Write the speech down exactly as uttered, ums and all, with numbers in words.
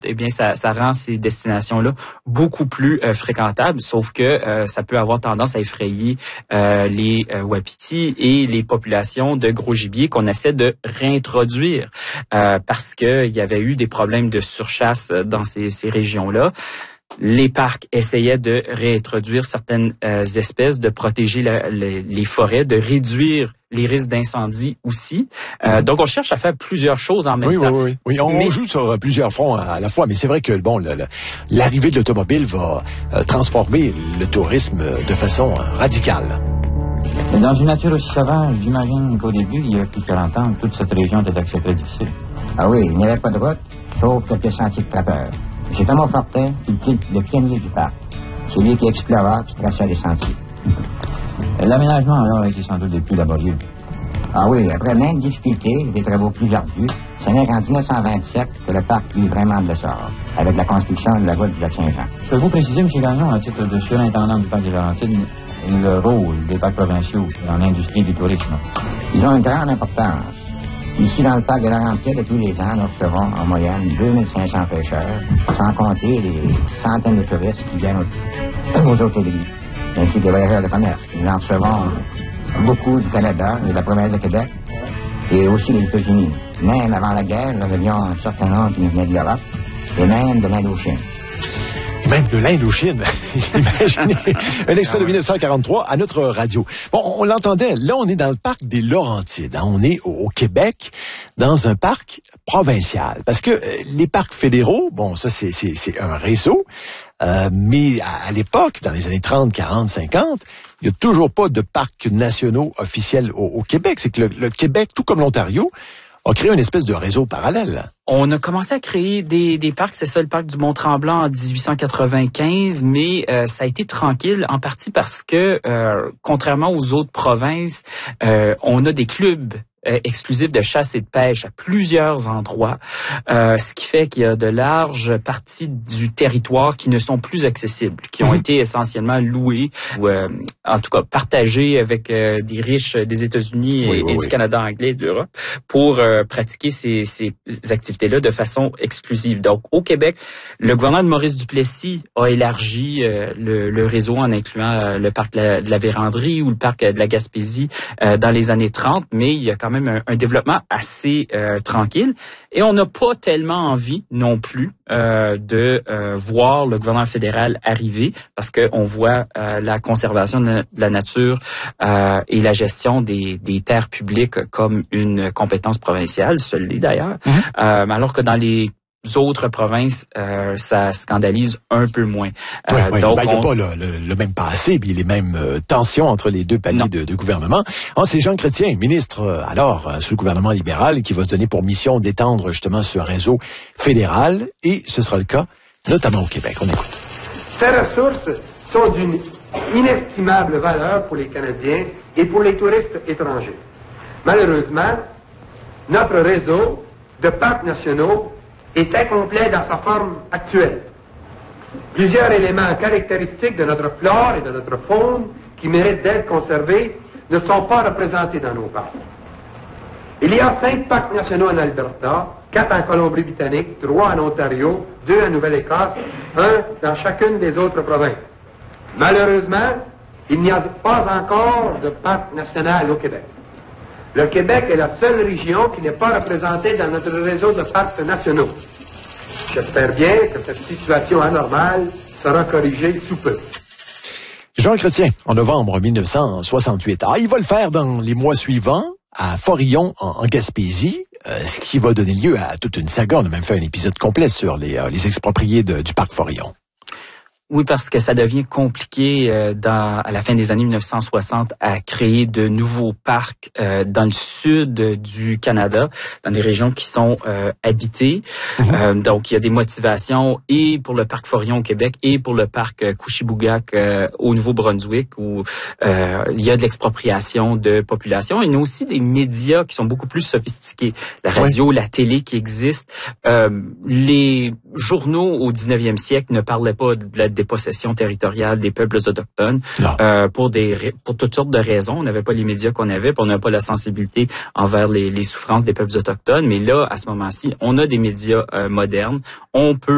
eh bien, ça, ça rend ces destinations-là beaucoup plus euh, fréquentables, sauf que euh, ça peut avoir tendance à effrayer euh, les euh, wapitis et les populations de gros gibier qu'on essaie de réintroduire euh, parce qu'il y avait eu des problèmes de surchasse dans ces, ces régions-là. Les parcs essayaient de réintroduire certaines euh, espèces, de protéger la, les, les forêts, de réduire les risques d'incendie aussi. Euh, donc, on cherche à faire plusieurs choses en même oui, temps. Oui, oui, oui. On, mais... on joue sur plusieurs fronts à la fois, mais c'est vrai que bon, le, le, l'arrivée de l'automobile va euh, transformer le tourisme de façon euh, radicale. Dans une nature aussi sauvage, j'imagine qu'au début, il y a plus de quarante ans, toute cette région était accès très difficile. Ah oui, il n'y avait pas de route, sauf quelques sentiers de trappeurs. C'est Thomas Fortin, le pionnier du parc. C'est lui qui explora, qui traçait les sentiers. L'aménagement, alors, a été sans doute des plus laborieux. Ah oui, après maintes difficultés, des travaux plus ardus, ce n'est qu'en dix-neuf cent vingt-sept que le parc eut vraiment de l'essor, avec la construction de la route du lac Saint-Jean. Pouvez-vous préciser, M. Gagnon, à titre de surintendant du parc des Laurentides, le rôle des parcs provinciaux dans l'industrie du tourisme? Ils ont une grande importance. Ici, dans le parc de Laurentides, tous les ans, nous recevons en moyenne deux mille cinq cents pêcheurs, sans compter les centaines de touristes qui viennent aux, aux hôtelleries, ainsi que des voyageurs de commerce. Nous en recevons beaucoup du Canada et de la province de Québec, et aussi des États-Unis. Même avant la guerre, nous avions un certain nombre qui nous venaient de l'Europe, et même de l'Indochine. Même de l'Indochine. Imaginez un extrait de dix-neuf cent quarante-trois à notre radio. Bon, on l'entendait. Là, on est dans le parc des Laurentides. Hein? On est au, au Québec, dans un parc provincial. Parce que euh, les parcs fédéraux, bon, ça, c'est, c'est, c'est un réseau. Euh, mais à, à l'époque, dans les années trente, quarante, cinquante, il n'y a toujours pas de parcs nationaux officiels au, au Québec. C'est que le, le Québec, tout comme l'Ontario, a créé une espèce de réseau parallèle. On a commencé à créer des, des parcs, c'est ça le parc du Mont-Tremblant en dix-huit cent quatre-vingt-quinze, mais euh, ça a été tranquille en partie parce que, euh, contrairement aux autres provinces, euh, on a des clubs Euh, exclusif de chasse et de pêche à plusieurs endroits, euh, ce qui fait qu'il y a de larges parties du territoire qui ne sont plus accessibles, qui ont été essentiellement louées ou euh, en tout cas partagées avec euh, des riches des États-Unis et, oui, oui, et oui. du Canada anglais et de l'Europe pour euh, pratiquer ces, ces activités-là de façon exclusive. Donc au Québec, le gouvernement de Maurice Duplessis a élargi euh, le, le réseau en incluant euh, le parc de la, de la Vérandrie ou le parc de la Gaspésie euh, dans les années trente, mais il y a quand même un, un développement assez euh, tranquille et on n'a pas tellement envie non plus euh, de euh, voir le gouvernement fédéral arriver parce que on voit euh, la conservation de la nature euh, et la gestion des, des terres publiques comme une compétence provinciale, seule d'ailleurs, mm-hmm. euh, alors que dans les autres provinces, euh, ça scandalise un peu moins. Oui, euh, oui, donc ben, il n'y a on... pas le, le, le même passé, puis les mêmes euh, tensions entre les deux paliers de, de gouvernement. Ah, c'est Jean Chrétien, ministre, euh, alors, euh, sous le gouvernement libéral, qui va se donner pour mission d'étendre justement ce réseau fédéral, et ce sera le cas notamment au Québec. On écoute. Ces ressources sont d'une inestimable valeur pour les Canadiens et pour les touristes étrangers. Malheureusement, notre réseau de parcs nationaux est incomplet dans sa forme actuelle. Plusieurs éléments caractéristiques de notre flore et de notre faune qui méritent d'être conservés ne sont pas représentés dans nos parcs. Il y a cinq parcs nationaux en Alberta, quatre en Colombie-Britannique, trois en Ontario, deux en Nouvelle-Écosse, un dans chacune des autres provinces. Malheureusement, il n'y a pas encore de parc national au Québec. Le Québec est la seule région qui n'est pas représentée dans notre réseau de parcs nationaux. J'espère bien que cette situation anormale sera corrigée sous peu. Jean Chrétien, en novembre dix-neuf cent soixante-huit. Ah, il va le faire dans les mois suivants à Forillon, en, en Gaspésie, euh, ce qui va donner lieu à toute une saga. On a même fait un épisode complet sur les, euh, les expropriés de, du parc Forillon. Oui, parce que ça devient compliqué euh, dans, à la fin des années dix-neuf cent soixante à créer de nouveaux parcs euh, dans le sud du Canada, dans des régions qui sont euh, habitées. Mm-hmm. Euh, donc, il y a des motivations et pour le parc Forillon au Québec et pour le parc euh, Couchibougak euh, au Nouveau-Brunswick où euh, il y a de l'expropriation de population. Il y a aussi des médias qui sont beaucoup plus sophistiqués. La radio, oui. La télé qui existe. Euh, les journaux au dix-neuvième siècle ne parlaient pas de la dépossession territoriale des peuples autochtones euh, pour des pour toutes sortes de raisons. On n'avait pas les médias qu'on avait, puis on n'avait pas la sensibilité envers les, les souffrances des peuples autochtones. Mais là, à ce moment-ci, on a des médias euh, modernes. On peut